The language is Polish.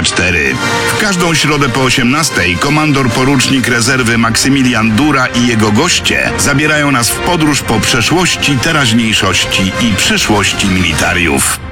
24. W każdą środę po 18 komandor porucznik rezerwy Maksymilian Dura i jego goście zabierają nas w podróż po przeszłości, teraźniejszości i przyszłości militariów.